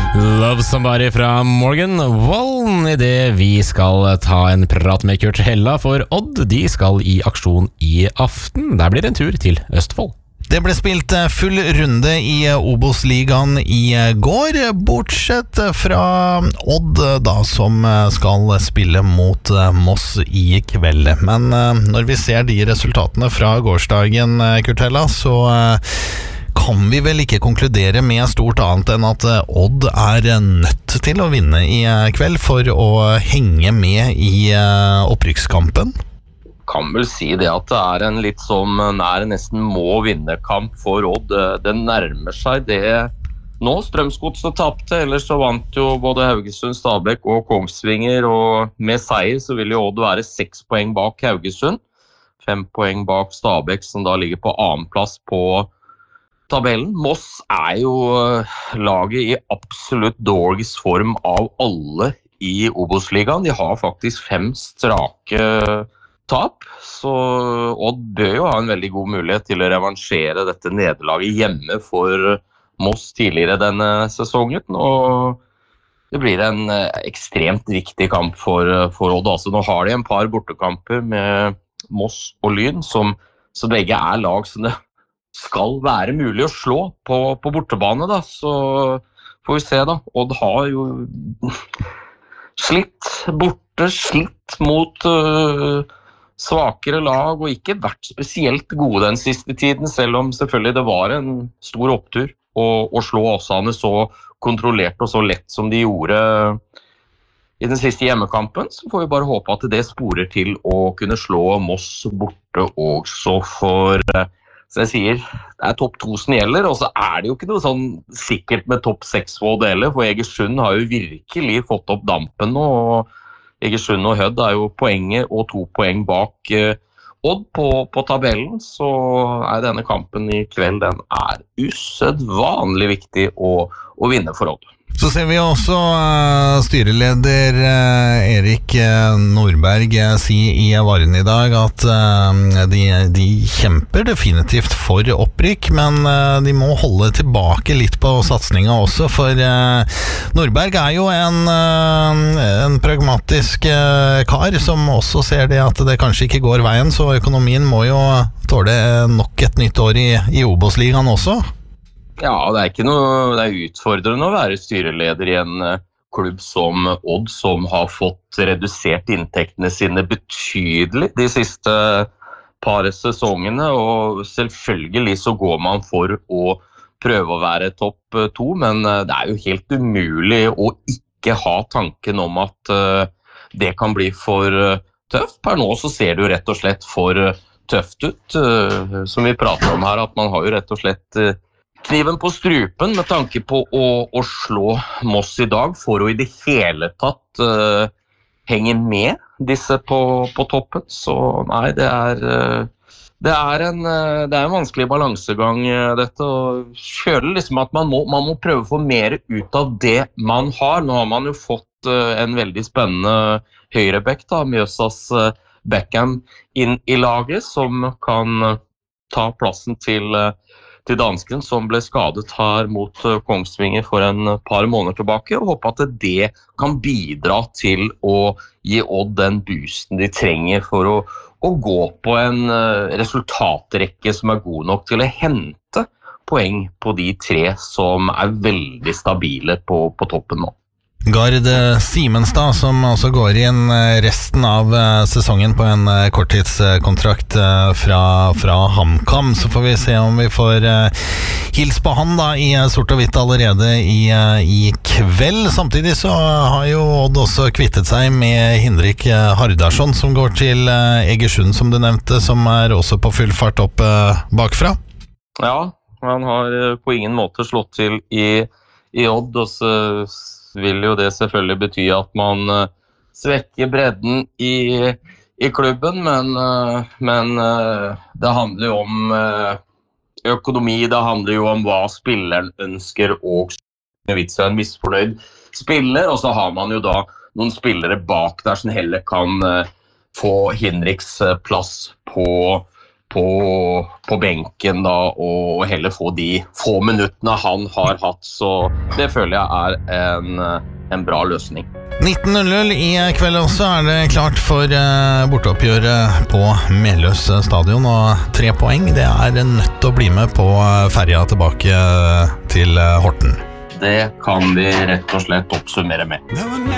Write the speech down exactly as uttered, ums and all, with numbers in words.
Love Somebody fra Morgan Wallen I det vi skal ta en prat med Kurt Hella for Odd. De skal I aksjon I aften. Der blir det en tur til Østfold. Det ble spilt full runde I Obos-ligaen I går, bortsett fra Odd da, som skal spille mot Moss I kveld. Men når vi ser de resultatene fra gårsdagen, Kurt Hella, så kan vi vel ikke konkludere med stort annet enn at Odd er nødt til å vinne I kveld for å henge med I opprykkskampen? Kan vel si det at det er en litt som nær nesten må vinne kamp for Odd. Det nærmer seg det nå. Strømsgodset tapte, ellers så vant jo både Haugesund, Stabæk og Kongsvinger, og med seier så vil jo Odd være seks poeng bak Haugesund, fem poeng bak Stabæk, som da ligger på annen plass på tabellen. Moss er jo laget I absolutt dårligst form av alle I Obos-ligaen. De har faktisk fem strake tap, så Odd bør jo ha en veldig god mulighet til å revansjere dette nederlaget hjemme for Moss tidligere denne sesongen, og det blir en ekstremt viktig kamp for, for Odd. Altså, nå har de en par bortekamper med Moss og Lyn, som, så begge er lag som det skal være mulig å slå på, på bortebane, da. Så får vi se da. Odd har jo slitt borte, slitt mot uh, svakere lag, og ikke vært spesielt gode den siste tiden, selv om selvfølgelig det var en stor opptur å, å slå Åsane så kontrollert og så lett som de gjorde I den siste hjemmekampen. Så får vi bare håpe at det sporer til å kunne slå Moss borte også, for så jeg sier, det er topp to som gjelder, og så er det jo ikke noe sånn sikkert med topp seks for deler, for Egersund har jo virkelig fått opp dampen nå, og Egersund og Hødd er jo poenget og to poeng bak eh, Odd på, på tabellen, så er denne kampen I kveld, den er usedvanlig viktig å, å vinne for Odd. Så ser vi også uh, styreleder uh, Erik uh, Nordberg uh, si I Varen I dag at uh, de, de kjemper definitivt for opprykk, men uh, de må holde tilbake litt på satsningen også, for uh, Nordberg er jo en, uh, en pragmatisk uh, kar som også ser det at det kanskje ikke går veien, så økonomien må jo tåle nok et nytt år I, I Obos-ligaen også. Ja, det er ikke noe, det er utfordrende å være styreleder I en klubb som Odd, som har fått redusert inntektene sine betydelig de siste par sesongene, og selvfølgelig så går man for å prøve å være topp to, men det er jo helt umulig å ikke ha tanken om at det kan bli for tøft. Per nå så ser det jo rett og slett for tøft ut, som vi prater om her, at man har jo rett og slett kniven på strupen med tanke på å, å slå Moss I dag for å I det hele tatt uh, henge med disse på, på toppen. Så nei, det er, uh, det er, en, uh, det er en vanskelig balansegang uh, dette, og føler liksom at man må, man må prøve å få mer ut av det man har. Nå har man jo fått uh, en veldig spennende høyrebekk da, Mjøsas uh, Beckham inn I laget, som kan uh, ta plassen til uh, til dansken som ble skadet her mot Kongsvinger for en par måneder tilbake, og håper at det kan bidra til å gi Odd den boosten de trenger for å, å gå på en resultatrekke som er god nok til å hente poeng på de tre som er veldig stabile på, på toppen nå. Gard Simenstad, som også går inn resten av sesongen på en korttidskontrakt fra, fra HamKam, så får vi se om vi får hils på han da I sort og hvitt allerede I, I kveld. Samtidig så har jo Odd også kvittet seg med Hindrik Hardarsson, som går til Egersund, som du nevnte, som er også på full fart opp bakfra. Ja, han har på ingen måte slått til I, I Odd, og så vil jo det selvfølgelig bety at man uh, svekker bredden I, I klubben, men, uh, men uh, det handler jo om uh, økonomi, det handler jo om hva spilleren ønsker, og vits er en misfornøyd spiller, og så har man jo da noen spillere bak der som heller kan uh, få Hinriks uh, plass på på, på benken da, og heller få de få minuttene han har hatt, så det føler jeg er en, en bra løsning. nitten null null i kveld også er det klart for borteoppgjøret på Meløs stadion, og tre poeng, det er nødt til å bli med på ferja tilbake til Horten. Det kan vi rett og slett oppsummere med.